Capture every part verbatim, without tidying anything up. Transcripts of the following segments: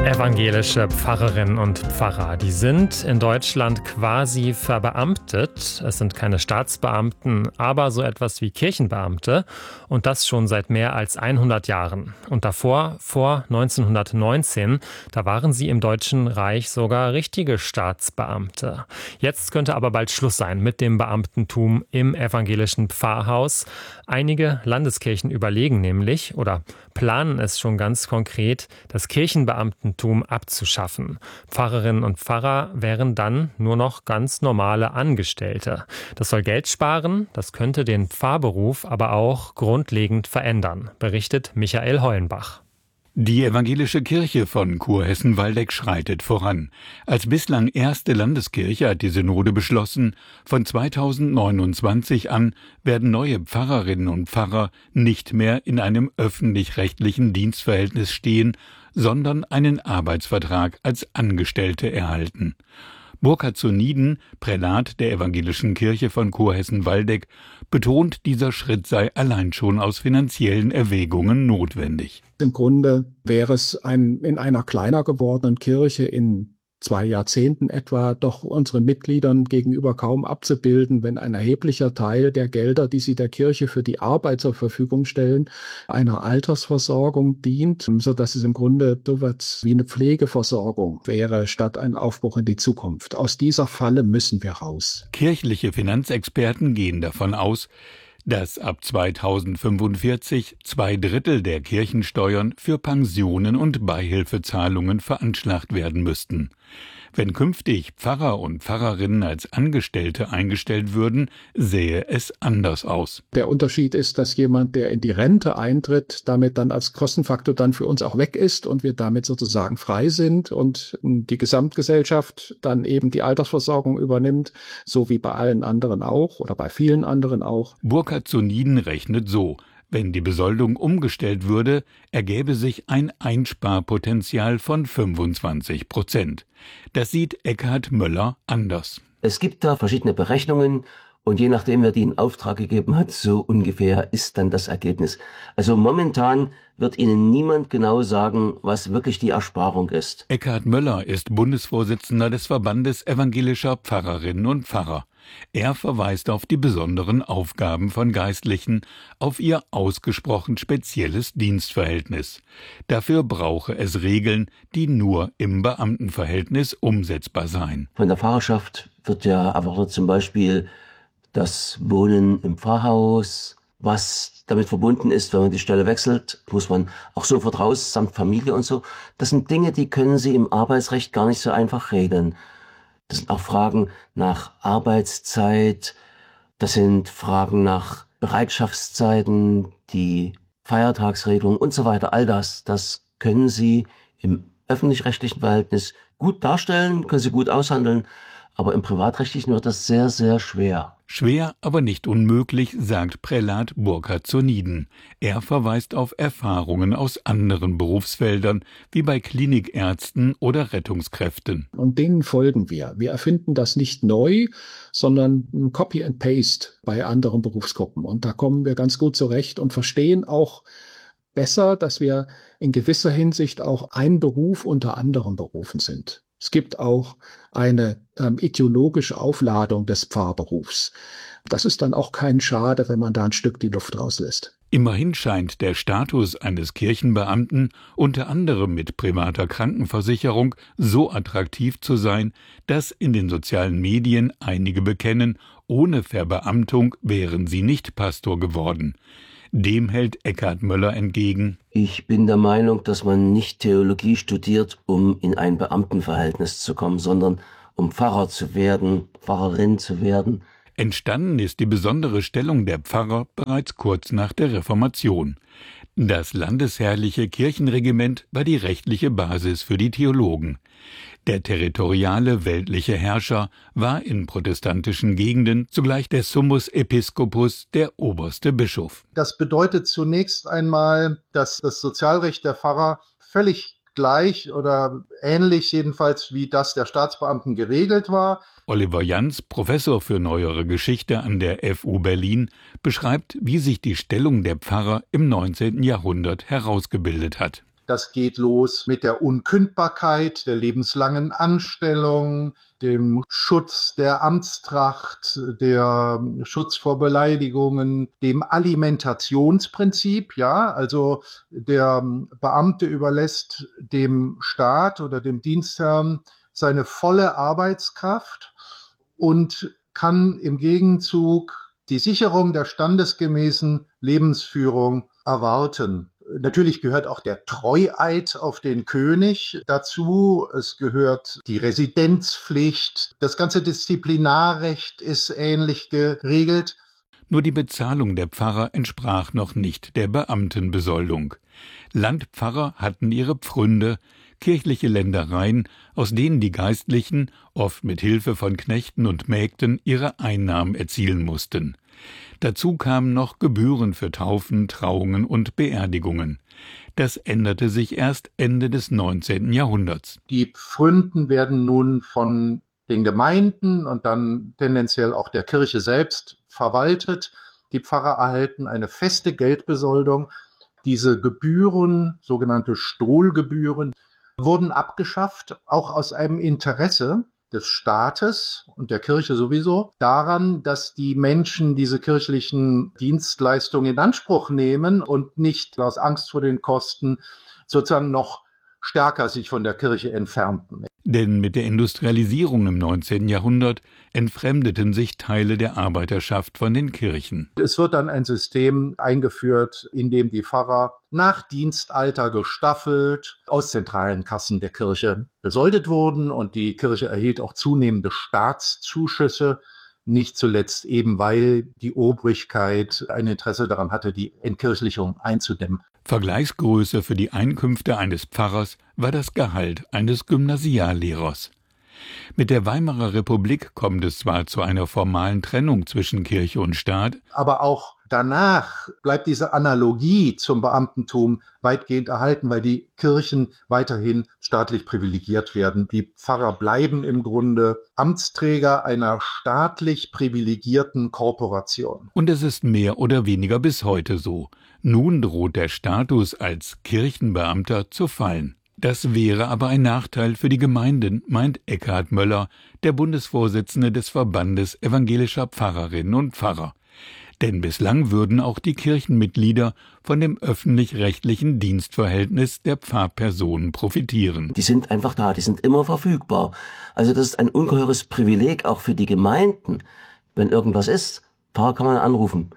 Evangelische Pfarrerinnen und Pfarrer, die sind in Deutschland quasi verbeamtet. Es sind keine Staatsbeamten, aber so etwas wie Kirchenbeamte. Und das schon seit mehr als hundert Jahren. Und davor, vor neunzehnhundertneunzehn, da waren sie im Deutschen Reich sogar richtige Staatsbeamte. Jetzt könnte aber bald Schluss sein mit dem Beamtentum im evangelischen Pfarrhaus. Einige Landeskirchen überlegen nämlich oder planen es schon ganz konkret, das Kirchenbeamtentum abzuschaffen. Pfarrerinnen und Pfarrer wären dann nur noch ganz normale Angestellte. Das soll Geld sparen, das könnte den Pfarrberuf aber auch grundlegend verändern, berichtet Michael Heulenbach. Die evangelische Kirche von Kurhessen-Waldeck schreitet voran. Als bislang erste Landeskirche hat die Synode beschlossen, von zweitausendneunundzwanzig an werden neue Pfarrerinnen und Pfarrer nicht mehr in einem öffentlich-rechtlichen Dienstverhältnis stehen, sondern einen Arbeitsvertrag als Angestellte erhalten. Burkhard zu Nieden, Prälat der evangelischen Kirche von Kurhessen-Waldeck, betont, dieser Schritt sei allein schon aus finanziellen Erwägungen notwendig. Im Grunde wäre es ein, in einer kleiner gewordenen Kirche in zwei Jahrzehnten etwa doch unseren Mitgliedern gegenüber kaum abzubilden, wenn ein erheblicher Teil der Gelder, die sie der Kirche für die Arbeit zur Verfügung stellen, einer Altersversorgung dient, sodass es im Grunde so etwas wie eine Pflegeversorgung wäre, statt ein Aufbruch in die Zukunft. Aus dieser Falle müssen wir raus. Kirchliche Finanzexperten gehen davon aus, dass ab zweitausendfünfundvierzig zwei Drittel der Kirchensteuern für Pensionen und Beihilfezahlungen veranschlagt werden müssten. Wenn künftig Pfarrer und Pfarrerinnen als Angestellte eingestellt würden, sähe es anders aus. Der Unterschied ist, dass jemand, der in die Rente eintritt, damit dann als Kostenfaktor dann für uns auch weg ist und wir damit sozusagen frei sind und die Gesamtgesellschaft dann eben die Altersversorgung übernimmt, so wie bei allen anderen auch oder bei vielen anderen auch. Burkhard zu Nieden rechnet so: Wenn die Besoldung umgestellt würde, ergäbe sich ein Einsparpotenzial von fünfundzwanzig Prozent. Das sieht Eckhard Möller anders. Es gibt da verschiedene Berechnungen und je nachdem, wer die in Auftrag gegeben hat, so ungefähr ist dann das Ergebnis. Also momentan wird Ihnen niemand genau sagen, was wirklich die Ersparung ist. Eckhard Möller ist Bundesvorsitzender des Verbandes evangelischer Pfarrerinnen und Pfarrer. Er verweist auf die besonderen Aufgaben von Geistlichen, auf ihr ausgesprochen spezielles Dienstverhältnis. Dafür brauche es Regeln, die nur im Beamtenverhältnis umsetzbar seien. Von der Pfarrerschaft wird ja erwartet zum Beispiel das Wohnen im Pfarrhaus, was damit verbunden ist, wenn man die Stelle wechselt, muss man auch sofort raus, samt Familie und so. Das sind Dinge, die können Sie im Arbeitsrecht gar nicht so einfach regeln. Das sind auch Fragen nach Arbeitszeit, das sind Fragen nach Bereitschaftszeiten, die Feiertagsregelung und so weiter. All das, das können Sie im öffentlich-rechtlichen Verhältnis gut darstellen, können Sie gut aushandeln, aber im privatrechtlichen wird das sehr, sehr schwer. Schwer, aber nicht unmöglich, sagt Prälat Burkhard zu Nieden. Er verweist auf Erfahrungen aus anderen Berufsfeldern, wie bei Klinikärzten oder Rettungskräften. Und denen folgen wir. Wir erfinden das nicht neu, sondern Copy and Paste bei anderen Berufsgruppen. Und da kommen wir ganz gut zurecht und verstehen auch besser, dass wir in gewisser Hinsicht auch ein Beruf unter anderen Berufen sind. Es gibt auch eine ähm, ideologische Aufladung des Pfarrberufs. Das ist dann auch kein Schade, wenn man da ein Stück die Luft rauslässt. Immerhin scheint der Status eines Kirchenbeamten, unter anderem mit privater Krankenversicherung, so attraktiv zu sein, dass in den sozialen Medien einige bekennen, ohne Verbeamtung wären sie nicht Pastor geworden. Dem hält Eckhard Möller entgegen: Ich bin der Meinung, dass man nicht Theologie studiert, um in ein Beamtenverhältnis zu kommen, sondern um Pfarrer zu werden, Pfarrerin zu werden. Entstanden ist die besondere Stellung der Pfarrer bereits kurz nach der Reformation. Das landesherrliche Kirchenregiment war die rechtliche Basis für die Theologen. Der territoriale weltliche Herrscher war in protestantischen Gegenden zugleich der Summus Episcopus, der oberste Bischof. Das bedeutet zunächst einmal, dass das Sozialrecht der Pfarrer völlig gleich oder ähnlich jedenfalls wie das der Staatsbeamten geregelt war. Oliver Jans, Professor für Neuere Geschichte an der F U Berlin, beschreibt, wie sich die Stellung der Pfarrer im neunzehnten Jahrhundert herausgebildet hat. Das geht los mit der Unkündbarkeit, der lebenslangen Anstellung, dem Schutz der Amtstracht, der Schutz vor Beleidigungen, dem Alimentationsprinzip, ja, also der Beamte überlässt dem Staat oder dem Dienstherrn seine volle Arbeitskraft und kann im Gegenzug die Sicherung der standesgemäßen Lebensführung erwarten. Natürlich gehört auch der Treueid auf den König dazu. Es gehört die Residenzpflicht. Das ganze Disziplinarrecht ist ähnlich geregelt. Nur die Bezahlung der Pfarrer entsprach noch nicht der Beamtenbesoldung. Landpfarrer hatten ihre Pfründe, kirchliche Ländereien, aus denen die Geistlichen, oft mit Hilfe von Knechten und Mägden, ihre Einnahmen erzielen mussten. Dazu kamen noch Gebühren für Taufen, Trauungen und Beerdigungen. Das änderte sich erst Ende des neunzehnten Jahrhunderts. Die Pfründen werden nun von den Gemeinden und dann tendenziell auch der Kirche selbst verwaltet. Die Pfarrer erhalten eine feste Geldbesoldung. Diese Gebühren, sogenannte Stohlgebühren, wurden abgeschafft, auch aus einem Interesse des Staates und der Kirche sowieso, daran, dass die Menschen diese kirchlichen Dienstleistungen in Anspruch nehmen und nicht aus Angst vor den Kosten sozusagen noch stärker sich von der Kirche entfernten. Denn mit der Industrialisierung im neunzehnten Jahrhundert entfremdeten sich Teile der Arbeiterschaft von den Kirchen. Es wird dann ein System eingeführt, in dem die Pfarrer nach Dienstalter gestaffelt aus zentralen Kassen der Kirche besoldet wurden und die Kirche erhielt auch zunehmende Staatszuschüsse, nicht zuletzt eben, weil die Obrigkeit ein Interesse daran hatte, die Entkirchlichung einzudämmen. Vergleichsgröße für die Einkünfte eines Pfarrers war das Gehalt eines Gymnasiallehrers. Mit der Weimarer Republik kommt es zwar zu einer formalen Trennung zwischen Kirche und Staat, aber auch danach bleibt diese Analogie zum Beamtentum weitgehend erhalten, weil die Kirchen weiterhin staatlich privilegiert werden. Die Pfarrer bleiben im Grunde Amtsträger einer staatlich privilegierten Korporation. Und es ist mehr oder weniger bis heute so. Nun droht der Status als Kirchenbeamter zu fallen. Das wäre aber ein Nachteil für die Gemeinden, meint Eckhard Möller, der Bundesvorsitzende des Verbandes evangelischer Pfarrerinnen und Pfarrer. Denn bislang würden auch die Kirchenmitglieder von dem öffentlich-rechtlichen Dienstverhältnis der Pfarrpersonen profitieren. Die sind einfach da, die sind immer verfügbar. Also das ist ein ungeheures Privileg auch für die Gemeinden. Wenn irgendwas ist, Pfarrer kann man anrufen.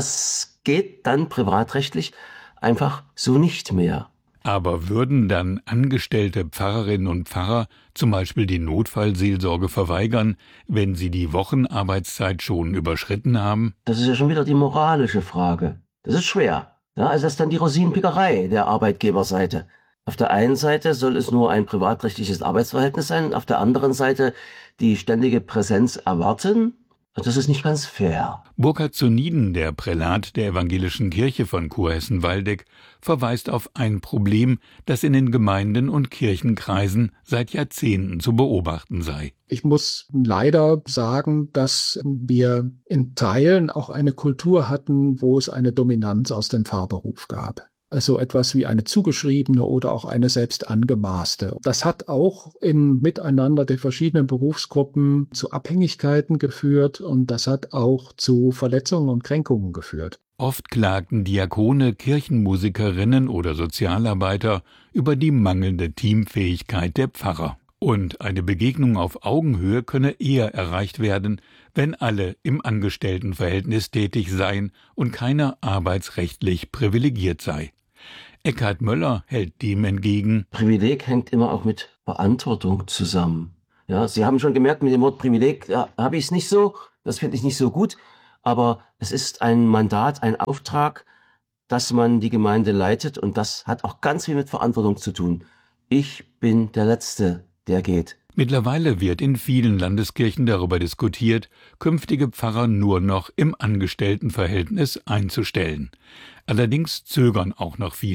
Das geht dann privatrechtlich einfach so nicht mehr. Aber würden dann angestellte Pfarrerinnen und Pfarrer zum Beispiel die Notfallseelsorge verweigern, wenn sie die Wochenarbeitszeit schon überschritten haben? Das ist ja schon wieder die moralische Frage. Das ist schwer. Ja, also das ist dann die Rosinenpickerei der Arbeitgeberseite. Auf der einen Seite soll es nur ein privatrechtliches Arbeitsverhältnis sein, auf der anderen Seite die ständige Präsenz erwarten. Das ist nicht ganz fair. Burkhard zu Nieden, der Prälat der Evangelischen Kirche von Kurhessen-Waldeck, verweist auf ein Problem, das in den Gemeinden und Kirchenkreisen seit Jahrzehnten zu beobachten sei. Ich muss leider sagen, dass wir in Teilen auch eine Kultur hatten, wo es eine Dominanz aus dem Pfarrberuf gab. Also etwas wie eine zugeschriebene oder auch eine selbst angemaßte. Das hat auch im Miteinander der verschiedenen Berufsgruppen zu Abhängigkeiten geführt und das hat auch zu Verletzungen und Kränkungen geführt. Oft klagten Diakone, Kirchenmusikerinnen oder Sozialarbeiter über die mangelnde Teamfähigkeit der Pfarrer. Und eine Begegnung auf Augenhöhe könne eher erreicht werden, wenn alle im Angestelltenverhältnis tätig seien und keiner arbeitsrechtlich privilegiert sei. Eckhard Möller hält dem entgegen: Privileg hängt immer auch mit Verantwortung zusammen. Ja, Sie haben schon gemerkt, mit dem Wort Privileg ja, habe ich es nicht so, das finde ich nicht so gut, aber es ist ein Mandat, ein Auftrag, dass man die Gemeinde leitet und das hat auch ganz viel mit Verantwortung zu tun. Ich bin der Letzte, der geht. Mittlerweile wird in vielen Landeskirchen darüber diskutiert, künftige Pfarrer nur noch im Angestelltenverhältnis einzustellen. Allerdings zögern auch noch viele.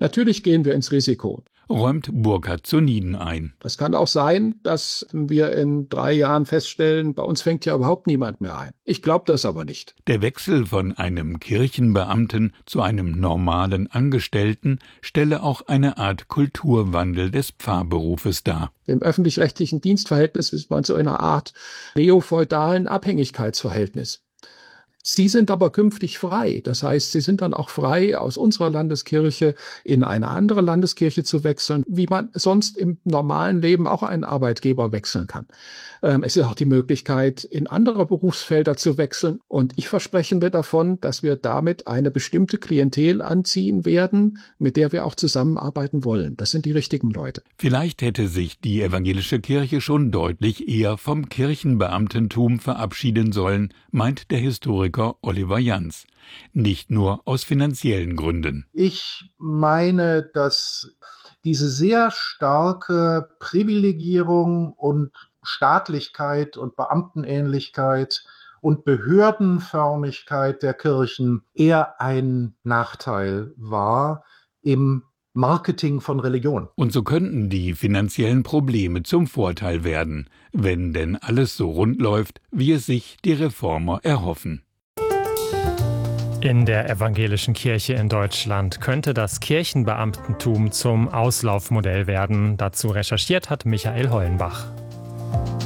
Natürlich gehen wir ins Risiko. Räumt Burkhard Zoniden ein. Es kann auch sein, dass wir in drei Jahren feststellen, bei uns fängt ja überhaupt niemand mehr ein. Ich glaube das aber nicht. Der Wechsel von einem Kirchenbeamten zu einem normalen Angestellten stelle auch eine Art Kulturwandel des Pfarrberufes dar. Im öffentlich-rechtlichen Dienstverhältnis ist man so in einer Art neofeudalen Abhängigkeitsverhältnis. Sie sind aber künftig frei. Das heißt, sie sind dann auch frei, aus unserer Landeskirche in eine andere Landeskirche zu wechseln, wie man sonst im normalen Leben auch einen Arbeitgeber wechseln kann. Ähm, es ist auch die Möglichkeit, in andere Berufsfelder zu wechseln. Und ich verspreche mir davon, dass wir damit eine bestimmte Klientel anziehen werden, mit der wir auch zusammenarbeiten wollen. Das sind die richtigen Leute. Vielleicht hätte sich die evangelische Kirche schon deutlich eher vom Kirchenbeamtentum verabschieden sollen, meint der Historiker Oliver Jans. Nicht nur aus finanziellen Gründen. Ich meine, dass diese sehr starke Privilegierung und Staatlichkeit und Beamtenähnlichkeit und Behördenförmigkeit der Kirchen eher ein Nachteil war im Marketing von Religion. Und so könnten die finanziellen Probleme zum Vorteil werden, wenn denn alles so rund läuft, wie es sich die Reformer erhoffen. In der evangelischen Kirche in Deutschland könnte das Kirchenbeamtentum zum Auslaufmodell werden. Dazu recherchiert hat Michael Hollenbach.